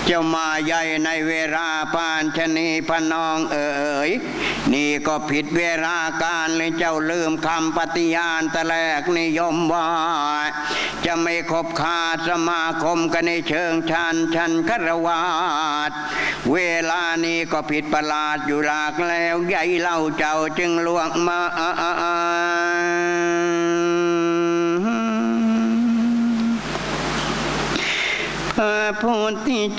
เจ้ามาใหญ่ในเวลาปานชนีพนองเอ๋ยนี่ก็ผิดเวลาการเลยเจ้าลืมคำปฏิญาณแต่แรกนิยมว่าจะไม่คบค้าสมาคมกันในเชิงชันคารวาสเวลานี้ก็ผิดประหลาดอยู่หลากแล้วใหญ่เล่าเจ้าจึงล่วงมาพระพุทธ